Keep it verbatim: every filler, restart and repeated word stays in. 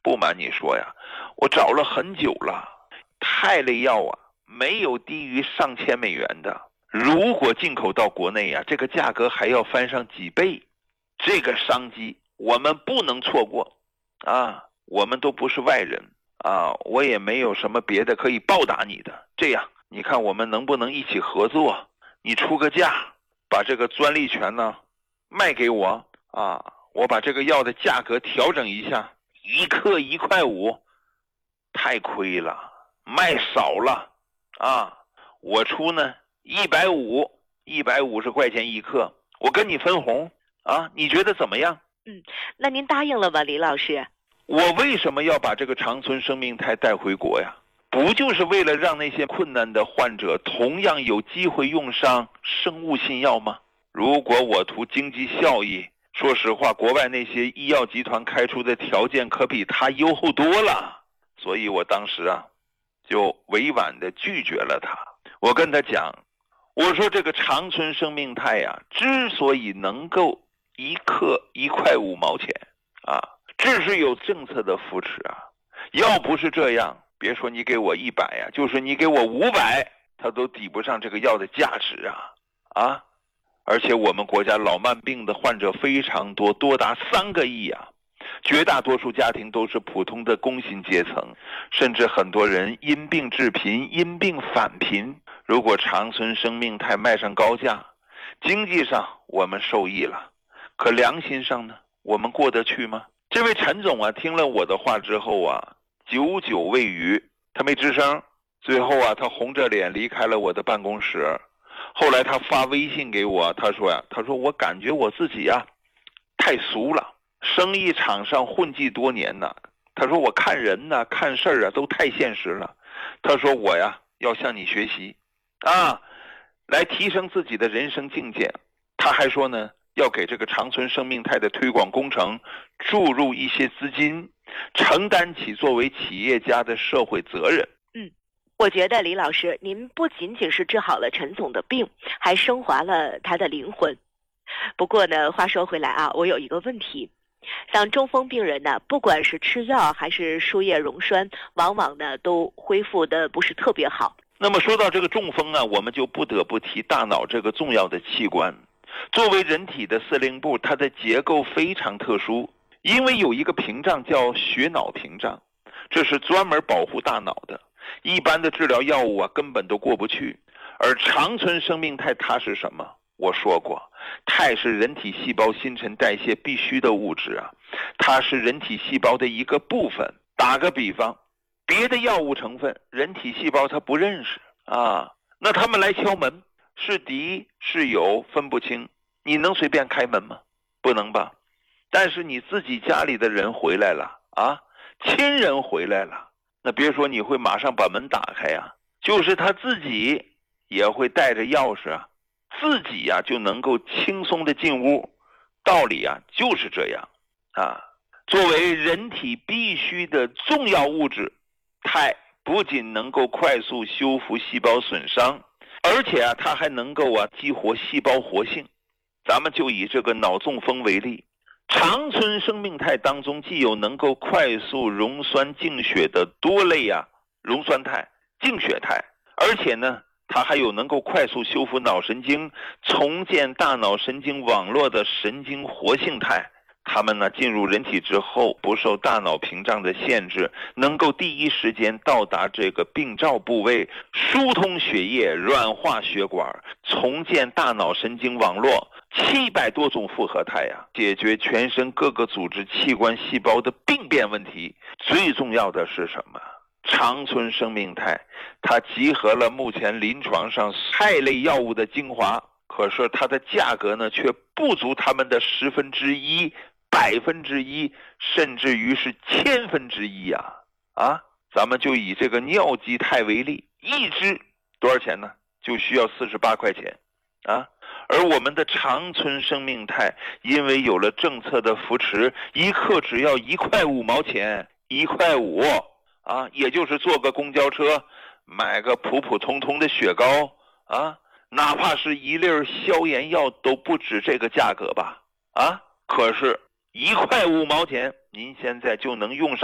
不瞒你说呀，我找了很久了，肽类药啊，没有低于上千美元的。如果进口到国内啊，这个价格还要翻上几倍。这个商机我们不能错过啊！我们都不是外人啊，我也没有什么别的可以报答你的。这样，你看我们能不能一起合作？你出个价，把这个专利权呢卖给我啊！我把这个药的价格调整一下，一克一块五，太亏了，卖少了啊！我出呢一百五，一百五十块钱一克，我跟你分红啊！你觉得怎么样？ 嗯，那您答应了吗，李老师？ 我为什么要把这个长存生命肽带回国呀？不就是为了让那些困难的患者同样有机会用上生物新药吗？如果我图经济效益，说实话，国外那些医药集团开出的条件可比他优厚多了。所以我当时啊，就委婉地拒绝了他。我跟他讲，我说这个长存生命肽呀、啊，之所以能够一克一块五毛钱啊，这是有政策的扶持啊。要不是这样，别说你给我一百呀，就是你给我五百，它都抵不上这个药的价值啊啊！而且我们国家老慢病的患者非常多，多达三个亿啊。绝大多数家庭都是普通的工薪阶层，甚至很多人因病致贫，因病返贫。如果长存生命肽卖上高价，经济上我们受益了，可良心上呢，我们过得去吗？这位陈总啊，听了我的话之后啊，久久未语，他没吱声。最后啊，他红着脸离开了我的办公室。后来他发微信给我，他说呀、啊，他说我感觉我自己啊太俗了，生意场上混迹多年呢。他说我看人呢、看事儿啊都太现实了。他说我呀要向你学习啊，来提升自己的人生境界。他还说呢，要给这个长存生命肽的推广工程注入一些资金，承担起作为企业家的社会责任。 嗯，我觉得李老师，您不仅仅是治好了陈总的病，还升华了他的灵魂。不过呢，话说回来啊，我有一个问题，像中风病人呢，不管是吃药还是输液溶栓，往往呢都恢复的不是特别好。 那么说到这个中风啊，我们就不得不提大脑这个重要的器官。作为人体的司令部，它的结构非常特殊，因为有一个屏障叫血脑屏障，这是专门保护大脑的，一般的治疗药物啊根本都过不去。而长存生命肽它是什么？我说过，肽是人体细胞新陈代谢必须的物质啊，它是人体细胞的一个部分。打个比方，别的药物成分人体细胞它不认识啊，那他们来敲门，是敌是友分不清，你能随便开门吗？不能吧。但是你自己家里的人回来了啊，亲人回来了，那别说你会马上把门打开呀、啊，就是他自己也会带着钥匙啊，自己呀、啊、就能够轻松的进屋。道理啊就是这样啊。作为人体必须的重要物质，肽不仅能够快速修复细胞损伤，而且啊它还能够啊激活细胞活性。咱们就以这个脑中风为例，长存生命肽当中既有能够快速溶栓净血的多类啊溶栓肽、净血肽，而且呢它还有能够快速修复脑神经、重建大脑神经网络的神经活性肽。它们呢进入人体之后，不受大脑屏障的限制，能够第一时间到达这个病灶部位，疏通血液、软化血管，重建大脑神经网络。七百多种复合肽呀、啊，解决全身各个组织器官细胞的病变问题。最重要的是什么？长存生命肽，它集合了目前临床上肽类药物的精华，可是它的价格呢却不足它们的十分之一、百分之一，甚至于是千分之一呀！啊，咱们就以这个尿基肽为例，一支多少钱呢？就需要四十八块钱啊。而我们的长存生命肽，因为有了政策的扶持，一克只要一块五毛钱，一块五啊，也就是坐个公交车，买个普普通通的雪糕啊，哪怕是一粒消炎药都不止这个价格吧？啊，可是一块五毛钱，您现在就能用上。